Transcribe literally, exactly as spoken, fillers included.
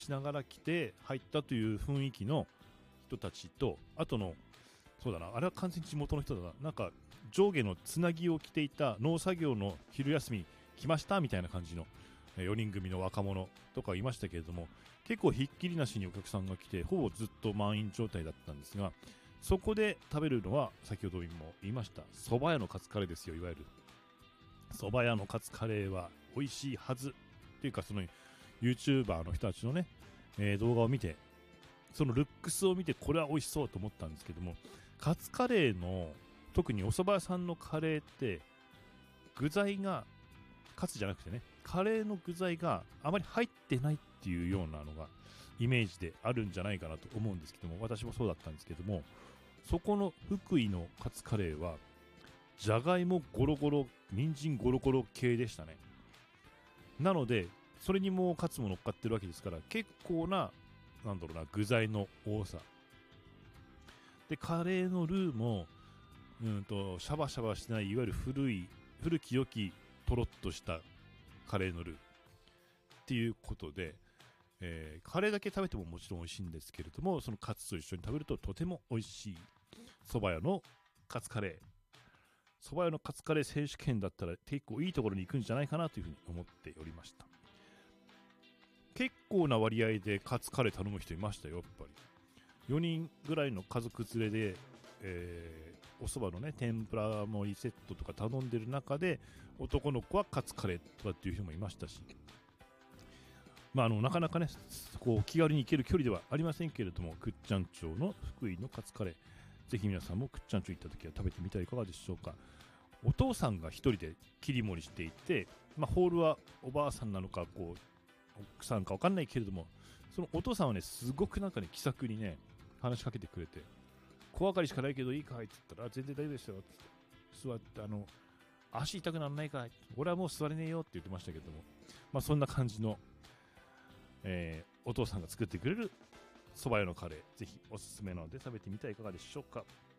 しながら来て入ったという雰囲気の人たちと、あとのそうだな、あれは完全に地元の人だな、なんか上下のつなぎを着ていた農作業の昼休み来ましたみたいな感じのよにん組の若者とかいましたけれども、結構ひっきりなしにお客さんが来てほぼずっと満員状態だったんですが、そこで食べるのは先ほども言いました蕎麦屋のカツカレーですよ。いわゆる蕎麦屋のカツカレーは美味しいはずっていうか、その YouTuber の人たちのね、えー、動画を見て、そのルックスを見てこれは美味しそうと思ったんですけども、カツカレーの特にお蕎麦屋さんのカレーって具材がカツじゃなくてね、カレーの具材があまり入ってないっていうようなのがイメージであるんじゃないかなと思うんですけども、私もそうだったんですけども、そこの福井のカツカレーはじゃがいもゴロゴロ、人参ゴロゴロ系でしたね。なのでそれにもうカツも乗っかってるわけですから、結構ななんだろうな具材の多さで、カレーのルーもうんとシャバシャバしてない、いわゆる古い古き良きとろっとしたカレーのルーっていうことで、えー、カレーだけ食べてももちろん美味しいんですけれども、そのカツと一緒に食べるととても美味しい蕎麦屋のカツカレー。蕎麦屋のカツカレー選手権だったら結構いいところに行くんじゃないかなというふうに思っておりました。結構な割合でカツカレー頼む人いましたよ。やっぱりよにんぐらいの家族連れで、えー、お蕎麦のね天ぷら盛りセットとか頼んでる中で、男の子はカツカレーとかっていう人もいましたし、まあ、あのなかなかねこう気軽に行ける距離ではありませんけれども、倶知安町の福井のカツカレー、ぜひ皆さんも倶知安町行った時は食べてみてはいかがでしょうか。お父さんが一人で切り盛りしていて、まあ、ホールはおばあさんなのかこう奥さんか分かんないけれども、そのお父さんはねすごくなんかね気さくにね話しかけてくれて、小分かりしかないけどいいかいって言ったら、全然大丈夫ですよって座って、あの足痛くならないかい、俺はもう座れねえよって言ってましたけども、まあそんな感じの、えー、お父さんが作ってくれる蕎麦屋のカレー、ぜひおすすめなので食べてみてはいかがでしょうか。